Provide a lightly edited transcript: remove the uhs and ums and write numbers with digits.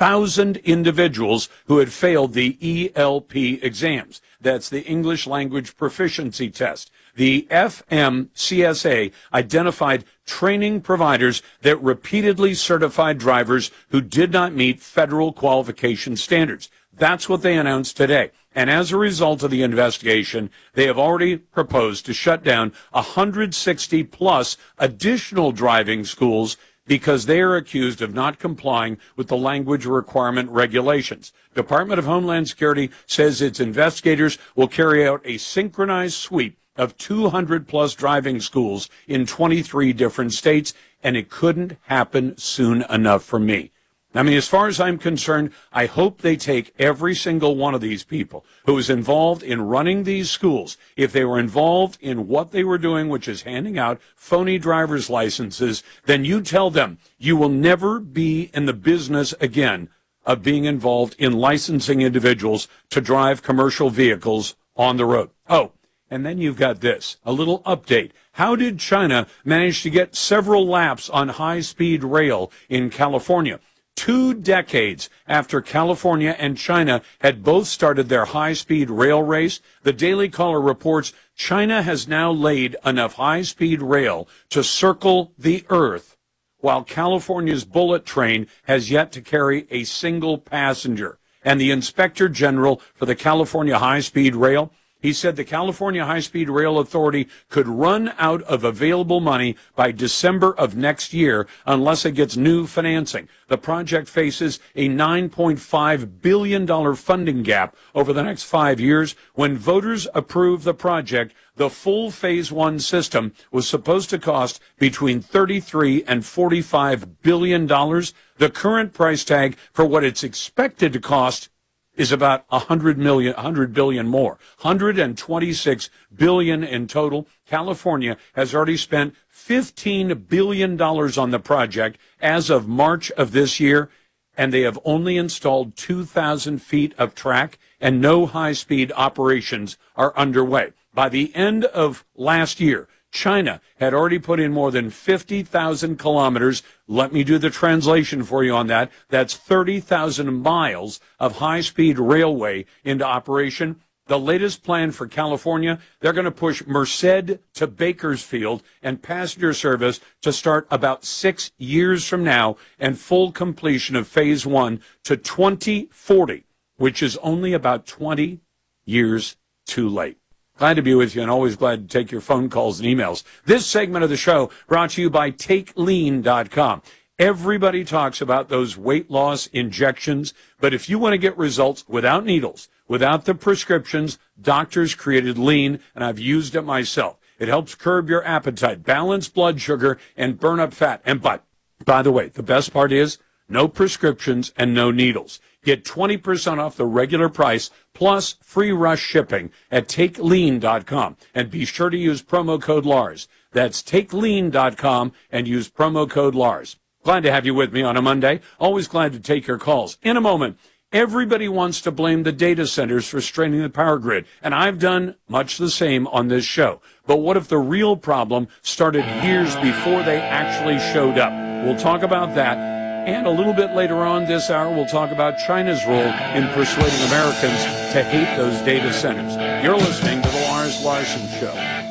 1,000 individuals who had failed the ELP exams. That's the English Language Proficiency Test. The FMCSA identified training providers that repeatedly certified drivers who did not meet federal qualification standards. That's what they announced today. And as a result of the investigation, they have already proposed to shut down 160 plus additional driving schools because they are accused of not complying with the language requirement regulations. Department of Homeland Security says its investigators will carry out a synchronized sweep of 200 plus driving schools in 23 different states, and it couldn't happen soon enough for me. I mean, as far as I'm concerned, I hope they take every single one of these people who was involved in running these schools. If they were involved in what they were doing, which is handing out phony driver's licenses, then you tell them you will never be in the business again of being involved in licensing individuals to drive commercial vehicles on the road. Oh, and then you've got this, a little update. How did China manage to get several laps on high-speed rail in California? 2 decades after California and China had both started their high-speed rail race, the Daily Caller reports China has now laid enough high-speed rail to circle the Earth, while California's bullet train has yet to carry a single passenger. And the Inspector General for the California High-Speed Rail, he said the California High-Speed Rail Authority could run out of available money by December of next year unless it gets new financing. The project faces a $9.5 billion funding gap over the next 5 years. When voters approved the project, the full Phase 1 system was supposed to cost between $33 and $45 billion. The current price tag for what it's expected to cost is about $100 billion more, $126 billion in total. California has already spent $15 billion on the project as of March of this year, and they have only installed 2,000 feet of track, and no high-speed operations are underway. By the end of last year, China had already put in more than 50,000 kilometers. Let me do the translation for you on that. That's 30,000 miles of high-speed railway into operation. The latest plan for California, they're going to push Merced to Bakersfield and passenger service to start about 6 years from now, and full completion of Phase 1 to 2040, which is only about 20 years too late. Glad to be with you, and always glad to take your phone calls and emails. This segment of the show brought to you by TakeLean.com. Everybody talks about those weight loss injections, but if you want to get results without needles, without the prescriptions, doctors created Lean, and I've used it myself. It helps curb your appetite, balance blood sugar, and burn up fat. And by the way, the best part is no prescriptions and no needles. Get 20% off the regular price plus free rush shipping at TakeLean.com. And be sure to use promo code Lars. That's TakeLean.com and use promo code Lars. Glad to have you with me on a Monday. Always glad to take your calls. In a moment, everybody wants to blame the data centers for straining the power grid, and I've done much the same on this show. But what if the real problem started years before they actually showed up? We'll talk about that. And a little bit later on this hour, we'll talk about China's role in persuading Americans to hate those data centers. You're listening to The Lars Larson Show.